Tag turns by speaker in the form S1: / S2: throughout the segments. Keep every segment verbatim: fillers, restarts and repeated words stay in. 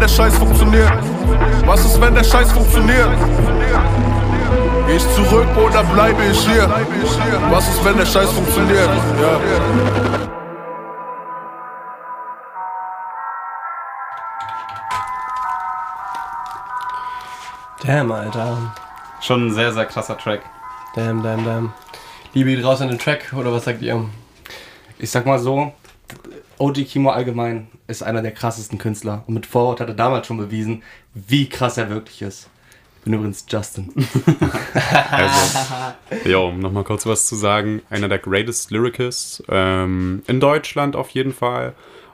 S1: der Scheiß funktioniert? Was ist, wenn der Scheiß funktioniert? Geh ich zurück oder bleibe ich hier? Was ist, wenn der Scheiß funktioniert? Ja.
S2: Damn, Alter.
S3: Schon ein sehr, sehr krasser Track.
S2: Damn, damn, damn. Liebe geht raus an den Track, oder was sagt ihr?
S4: Ich sag mal so, O G Kimo allgemein ist einer der krassesten Künstler. Und mit Forward hat er damals schon bewiesen, wie krass er wirklich ist. Ich bin übrigens Justin.
S5: Also, jo, um nochmal kurz was zu sagen. Einer der greatest Lyricists ähm, in Deutschland auf jeden Fall.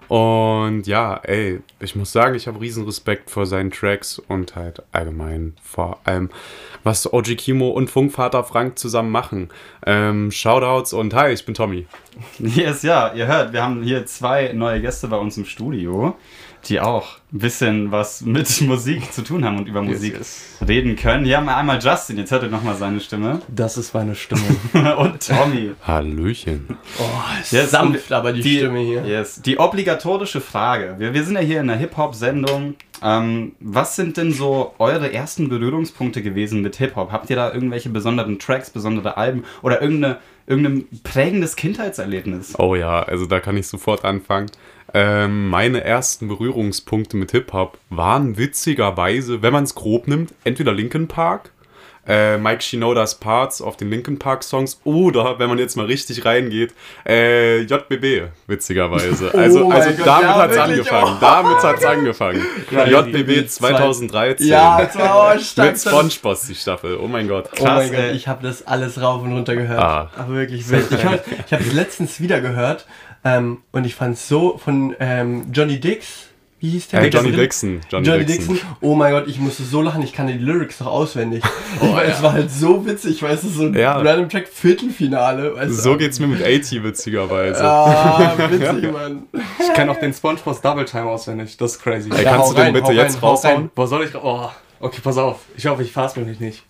S5: Und ja, ey, ich muss sagen, ich habe riesen Respekt vor seinen Tracks und halt allgemein vor allem, was O G Kimo und Funkvater Frank zusammen machen. Ähm, Shoutouts und hi, ich bin Tommy.
S3: Yes, ja, ihr hört, wir haben hier zwei neue Gäste bei uns im Studio, die auch ein bisschen was mit Musik zu tun haben und über Musik
S4: yes,
S3: reden können. Hier haben wir einmal Justin, jetzt hört ihr nochmal seine Stimme.
S4: Das ist meine Stimme.
S3: Und Tommy.
S5: Hallöchen.
S2: Oh,
S3: Yes,
S2: sanft aber die,
S3: die
S2: Stimme hier.
S3: Yes, die obligatorische Frage. Wir, wir sind ja hier in einer Hip-Hop-Sendung. Ähm, was sind denn so eure ersten Berührungspunkte gewesen mit Hip-Hop? Habt ihr da irgendwelche besonderen Tracks, besondere Alben oder irgendeine, irgendein prägendes Kindheitserlebnis?
S5: Oh ja, also da kann ich sofort anfangen. Ähm, meine ersten Berührungspunkte mit Hip-Hop waren witzigerweise, wenn man es grob nimmt, entweder Linkin Park, äh, Mike Shinoda's Parts auf den Linkin Park Songs oder, wenn man jetzt mal richtig reingeht, äh, J B B, witzigerweise.
S2: Oh
S5: Also,
S2: mein
S5: also
S2: Gott,
S5: damit
S2: ja,
S5: hat es
S2: wirklich,
S5: angefangen.
S2: oh.
S5: Damit hat es angefangen. J B B zwanzig dreizehn.
S2: Ja, das war auch stark.
S5: Mit SpongeBob die Staffel. Oh mein Gott.
S2: Oh mein
S3: Krass,
S2: Gott,
S3: ey.
S2: ich habe das alles rauf und runter gehört.
S5: Ah.
S2: Aber wirklich wild. Ich habe ich hab es letztens wieder gehört ähm, und ich fand es so von ähm, Johnny Dix. Wie hieß der?
S5: Hey, Johnny
S2: Der-
S5: Dixon. Johnny,
S2: Johnny
S5: Dixon.
S2: Dixon. Oh mein Gott, ich musste so lachen, ich kannte die Lyrics noch auswendig. Oh, es war halt so witzig, weißt du, so ein
S5: Ja.
S2: random Track Viertelfinale. Weißt du?
S5: So geht's mir mit eighty witzigerweise.
S2: Ah, witzig, Mann.
S4: Ich kenne auch den SpongeBob Double Time auswendig. Das ist crazy.
S5: Ey,
S2: Ja,
S5: kannst
S2: hau
S5: du den
S2: rein,
S5: bitte
S2: hau
S5: jetzt
S2: rein, hau
S5: raushauen?
S2: rein.
S4: Wo soll ich... Oh, okay, pass auf. Ich hoffe, ich fass mich nicht.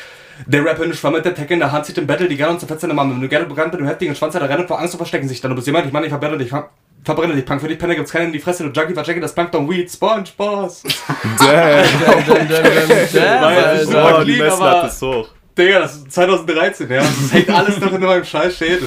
S4: Der Rapper in Schwamm mit der Tech in der Hand zieht im Battle die gerne und zerfetzt deine Mama. Wenn du gerne bekannt bist, du heftigen Schwanz, der rennt vor Angst zu verstecken sich. Dann du bist jemand, ich meine, ich verbrenne dich, ver- verbrenne dich, Punk. Für dich, Penner, gibt's keinen in die Fresse, du Junkie, verchecke das Plankton, Weed, SpongeBob.
S5: Damn.
S2: Damn, damn, damn, damn, damn,
S4: Weil-
S2: Alter.
S5: Oh, die
S4: clean,
S5: Messlatte
S4: aber-
S5: ist hoch.
S4: Digga, das ist zwanzig dreizehn, ja. Das hängt alles noch in meinem scheiß Schädel.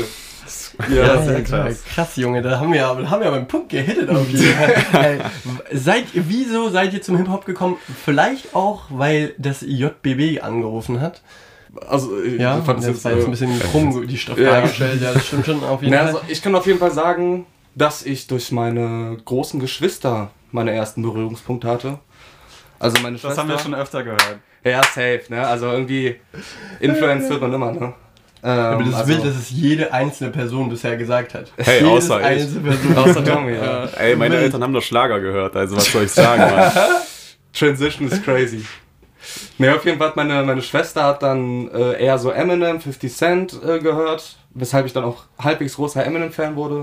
S3: Ja,
S2: Ja,
S3: sehr
S2: krass.
S3: krass.
S2: krass, Junge, da haben wir ja haben wir aber einen Punkt gehittet auf jeden Fall. Ey, seid, wieso seid ihr zum Hip-Hop gekommen? Vielleicht auch, weil das J B B angerufen hat.
S4: Also, ich
S2: Ja,
S4: fand
S2: das
S4: das
S2: war jetzt ein bisschen krumm, die Frage
S4: Ja.
S2: gestellt. Ja, das stimmt schon auf jeden
S4: Na,
S2: Fall.
S4: also ich kann auf jeden Fall sagen, dass ich durch meine großen Geschwister meine ersten Berührungspunkte hatte. Also meine Schwester...
S3: Das haben wir schon öfter gehört.
S4: Ja, safe, ne? Also irgendwie Influenced wird man immer, ne? Ähm,
S2: Aber das ist
S4: also,
S2: wild, dass es jede einzelne Person bisher gesagt hat.
S5: Hey,
S2: Jedes
S5: außer ich.
S2: einzelne Person.
S4: Außer Tommy, ja.
S5: Ey, meine
S2: Wild.
S5: Eltern haben doch Schlager gehört, also was soll ich sagen, Mann?
S4: Transition ist crazy. Ne, auf jeden Fall hat meine, meine Schwester hat dann äh, eher so Eminem, fifty Cent äh, gehört, weshalb ich dann auch halbwegs großer Eminem-Fan wurde.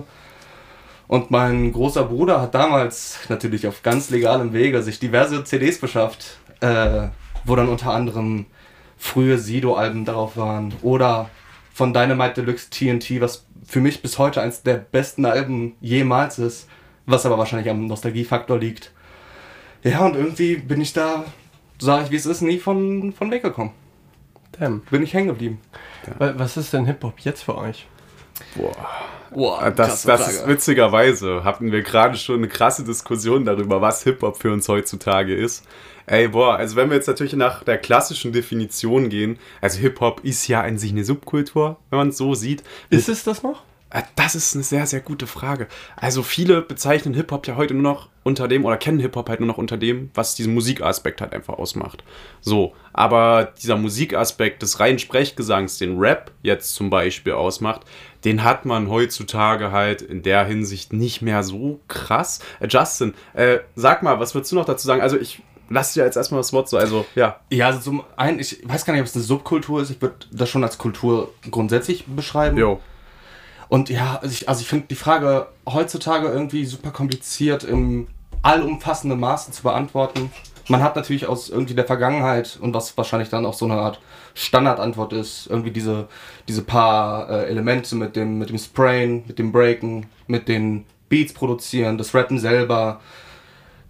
S4: Und mein großer Bruder hat damals natürlich auf ganz legalem Wege sich diverse C Ds beschafft, äh, wo dann unter anderem frühe Sido-Alben darauf waren oder von Dynamite Deluxe T N T, was für mich bis heute eins der besten Alben jemals ist, was aber wahrscheinlich am Nostalgiefaktor liegt. Ja, und irgendwie bin ich da, sag ich wie es ist, nie von, von weggekommen.
S2: Damn.
S4: Bin ich hängen geblieben.
S2: Wa- Was ist denn Hip-Hop jetzt für euch?
S5: Boah.
S4: Boah,
S5: Das, das ist witzigerweise, hatten wir gerade schon eine krasse Diskussion darüber, was Hip-Hop für uns heutzutage ist. Ey, boah, also wenn wir jetzt natürlich nach der klassischen Definition gehen, also Hip-Hop ist ja an sich eine Subkultur, wenn man es so sieht.
S2: Ist es das noch?
S5: Äh, Das ist eine sehr, sehr gute Frage. Also viele bezeichnen Hip-Hop ja heute nur noch unter dem, oder kennen Hip-Hop halt nur noch unter dem, was diesen Musikaspekt halt einfach ausmacht. So, aber dieser Musikaspekt des reinen Sprechgesangs, den Rap jetzt zum Beispiel ausmacht, den hat man heutzutage halt in der Hinsicht nicht mehr so krass. Äh, Justin, äh, sag mal, was würdest du noch dazu sagen? Also ich lass dir jetzt erstmal das Wort so, also ja.
S4: Ja, also zum einen, ich weiß gar nicht, ob es eine Subkultur ist, ich würde das schon als Kultur grundsätzlich beschreiben.
S5: Jo.
S4: Und ja, also ich, also ich finde die Frage heutzutage irgendwie super kompliziert im allumfassenden Maße zu beantworten. Man hat natürlich aus irgendwie der Vergangenheit und was wahrscheinlich dann auch so eine Art Standardantwort ist, irgendwie diese, diese paar äh, Elemente mit dem, mit dem Sprayen, mit dem Breaken, mit den Beats produzieren, das Rappen selber,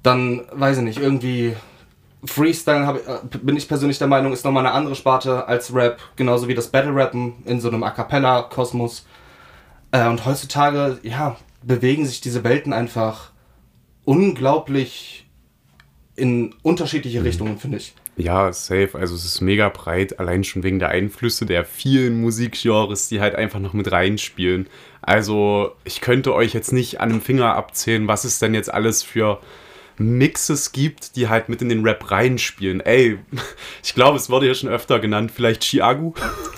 S4: Dann, weiß ich nicht, irgendwie Freestyle hab, äh, bin ich persönlich der Meinung, ist nochmal eine andere Sparte als Rap, genauso wie das Battle-Rappen in so einem A-Cappella-Kosmos. Äh, und heutzutage, ja, bewegen sich diese Welten einfach unglaublich in unterschiedliche Richtungen, finde ich.
S5: Ja, safe. Also es ist mega breit, allein schon wegen der Einflüsse der vielen Musikgenres, die halt einfach noch mit reinspielen. Also ich könnte euch jetzt nicht an einem Finger abzählen, was es denn jetzt alles für Mixes gibt, die halt mit in den Rap reinspielen. Ey, ich glaube, es wurde ja schon öfter genannt, vielleicht Chiagu?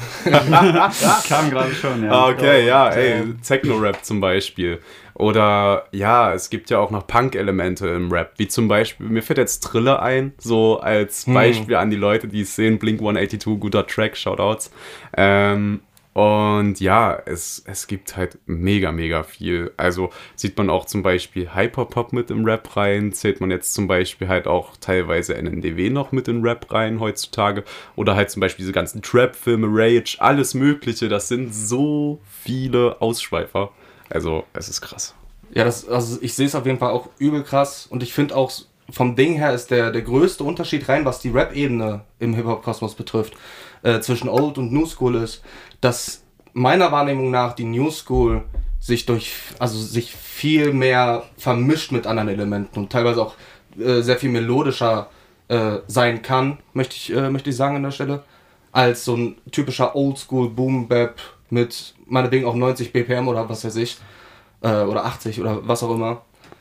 S3: Kam gerade schon, ja.
S5: Ah, okay, ja, ey, Techno-Rap zum Beispiel. Oder, ja, es gibt ja auch noch Punk-Elemente im Rap, wie zum Beispiel, mir fällt jetzt Trille ein, so als Beispiel hm. an die Leute, die es sehen, Blink hundertzweiundachtzig, guter Track, Shoutouts. Ähm, Und ja, es, es gibt halt mega, mega viel. Also sieht man auch zum Beispiel Hyperpop mit im Rap rein, zählt man jetzt zum Beispiel halt auch teilweise N N D W noch mit in Rap rein heutzutage. Oder halt zum Beispiel diese ganzen Trap-Filme, Rage, alles Mögliche. Das sind so viele Ausschweifer. Also es ist krass.
S4: Ja, das, also ich sehe es auf jeden Fall auch übel krass. Und ich finde auch, vom Ding her ist der, der größte Unterschied rein, was die Rap-Ebene im Hip-Hop-Kosmos betrifft, äh, zwischen Old und New School ist, dass meiner Wahrnehmung nach die New School sich durch, also sich viel mehr vermischt mit anderen Elementen und teilweise auch äh, sehr viel melodischer äh, sein kann, möchte ich, äh, möchte ich sagen an der Stelle, als so ein typischer Oldschool Boom Bap mit meinetwegen auch neunzig B P M oder was weiß ich, äh, oder achtzig oder was auch immer.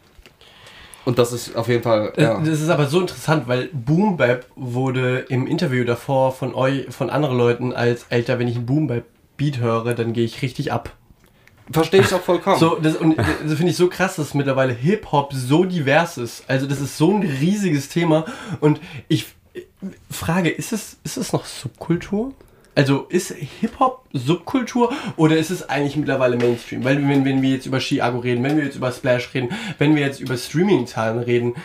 S4: Und das ist auf jeden Fall, ja.
S2: Das ist aber so interessant, weil Boom Bap wurde im Interview davor von euch, von anderen Leuten als, Alter, wenn ich einen Boom Bap Beat höre, dann gehe ich richtig ab.
S4: Verstehe ich auch vollkommen.
S2: So, das, und das finde ich so krass, dass mittlerweile Hip-Hop so divers ist. Also das ist so ein riesiges Thema. Und ich frage, ist es, ist es noch Subkultur? Also ist Hip-Hop Subkultur oder ist es eigentlich mittlerweile Mainstream? Weil wenn, wenn wir jetzt über Chiago reden, wenn wir jetzt über Splash reden, wenn wir jetzt über Streaming-Zahlen reden,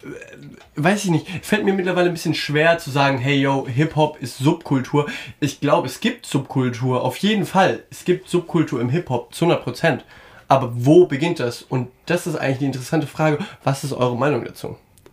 S2: weiß ich nicht, fällt mir mittlerweile ein bisschen schwer zu sagen, hey yo, Hip-Hop ist Subkultur. Ich glaube, es gibt Subkultur, auf jeden Fall. Es gibt Subkultur im Hip-Hop, zu hundert Prozent. Aber wo beginnt das? Und das ist eigentlich die interessante Frage. Was ist eure Meinung dazu?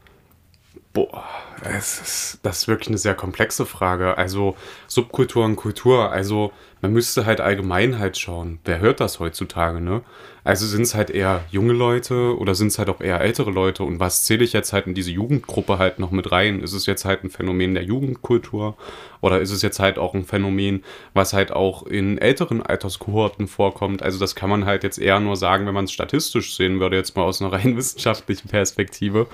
S5: Boah, es ist, das ist wirklich eine sehr komplexe Frage. Also Subkultur und Kultur, also man müsste halt allgemein halt schauen, wer hört das heutzutage, ne? Also sind es halt eher junge Leute oder sind es halt auch eher ältere Leute? Und was zähle ich jetzt halt in diese Jugendgruppe halt noch mit rein? Ist es jetzt halt ein Phänomen der Jugendkultur? Oder ist es jetzt halt auch ein Phänomen, was halt auch in älteren Alterskohorten vorkommt? Also das kann man halt jetzt eher nur sagen, wenn man es statistisch sehen würde, jetzt mal aus einer rein wissenschaftlichen Perspektive.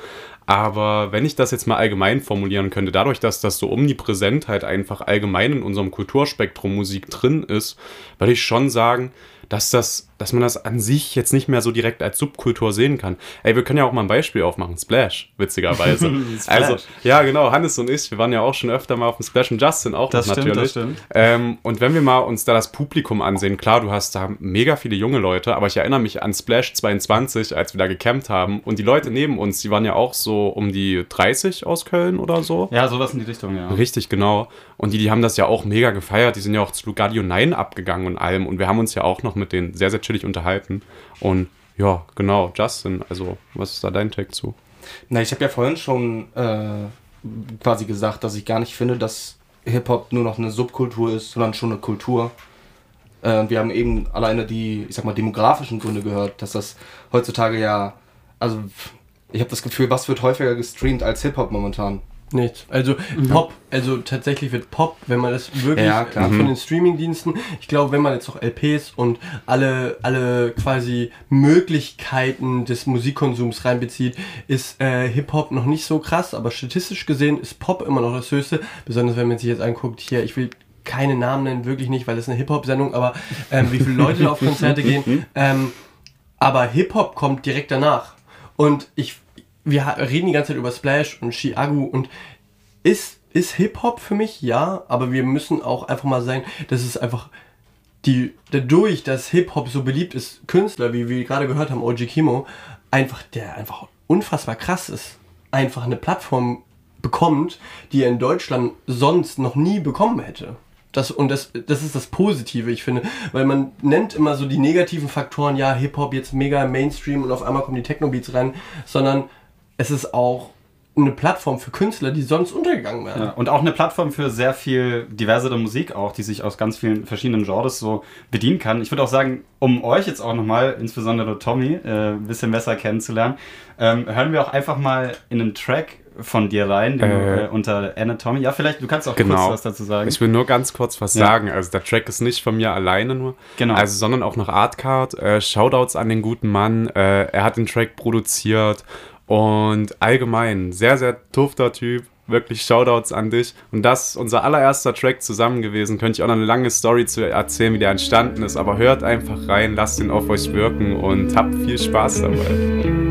S5: Aber wenn ich das jetzt mal allgemein formulieren könnte, dadurch, dass das so omnipräsent halt einfach allgemein in unserem Kulturspektrum Musik drin ist, würde ich schon sagen, dass das, dass man das an sich jetzt nicht mehr so direkt als Subkultur sehen kann. Ey, wir können ja auch mal ein Beispiel aufmachen. Splash, witzigerweise.
S3: Splash.
S5: Also, ja genau, Hannes und ich, wir waren ja auch schon öfter mal auf dem Splash und Justin auch
S3: das
S5: noch
S3: stimmt,
S5: natürlich.
S3: Das stimmt.
S5: Ähm, und wenn wir mal uns da das Publikum ansehen, klar, du hast da mega viele junge Leute, aber ich erinnere mich an Splash zweiundzwanzig, als wir da gecampt haben und die Leute neben uns, die waren ja auch so um die dreißig aus Köln oder so.
S3: Ja, sowas in die Richtung, ja.
S5: Richtig, genau. Und die, die haben das ja auch mega gefeiert, die sind ja auch zu Lugadio neun abgegangen und allem und wir haben uns ja auch noch mit denen sehr, sehr chillig unterhalten. Und ja, genau, Justin, also was ist da dein Take zu?
S4: Na, ich habe ja vorhin schon äh, quasi gesagt, dass ich gar nicht finde, dass Hip-Hop nur noch eine Subkultur ist, sondern schon eine Kultur. Äh, wir haben eben alleine die, ich sag mal, demografischen Gründe gehört, dass das heutzutage ja, also ich habe das Gefühl, was wird häufiger gestreamt als Hip-Hop momentan?
S2: Nichts. Also mhm. Pop, also tatsächlich wird Pop, wenn man das wirklich
S4: ja, klar.
S2: von den Streamingdiensten, ich glaube, wenn man jetzt noch L Ps und alle, alle quasi Möglichkeiten des Musikkonsums reinbezieht, ist äh, Hip-Hop noch nicht so krass, aber statistisch gesehen ist Pop immer noch das Höchste, besonders wenn man sich jetzt anguckt, hier, ich will keine Namen nennen, wirklich nicht, weil das ist eine Hip-Hop-Sendung, aber ähm, wie viele Leute da auf Konzerte gehen, ähm, aber Hip-Hop kommt direkt danach und ich wir reden die ganze Zeit über Splash und Chiago und ist, ist Hip-Hop für mich? Ja, aber wir müssen auch einfach mal sagen, dass es einfach die, dadurch, dass Hip-Hop so beliebt ist, Künstler, wie wir gerade gehört haben, O G Kimo, einfach, der einfach unfassbar krass ist, einfach eine Plattform bekommt, die er in Deutschland sonst noch nie bekommen hätte. Das, und das, das ist das Positive, ich finde, weil man nennt immer so die negativen Faktoren, ja, Hip-Hop jetzt mega Mainstream und auf einmal kommen die Techno-Beats rein, sondern es ist auch eine Plattform für Künstler, die sonst untergegangen wären.
S3: Ja, und auch eine Plattform für sehr viel diversere Musik auch, die sich aus ganz vielen verschiedenen Genres so bedienen kann. Ich würde auch sagen, um euch jetzt auch nochmal, insbesondere Tommy, äh, ein bisschen besser kennenzulernen, ähm, hören wir auch einfach mal in einen Track von dir rein, den
S5: Äh,
S3: du, äh, unter Anatomy. Ja, vielleicht, du kannst auch
S5: Genau.
S3: kurz was dazu sagen.
S5: Ich will nur ganz kurz was
S3: Ja.
S5: sagen. Also der Track ist nicht von mir alleine nur,
S3: Genau.
S5: also, sondern auch noch Artcard. Äh, Shoutouts an den guten Mann. Äh, er hat den Track produziert und allgemein sehr, sehr tufter Typ. Wirklich Shoutouts an dich. Und das ist unser allererster Track zusammen gewesen. Könnte ich auch noch eine lange Story zu erzählen, wie der entstanden ist. Aber hört einfach rein, lasst ihn auf euch wirken und habt viel Spaß dabei.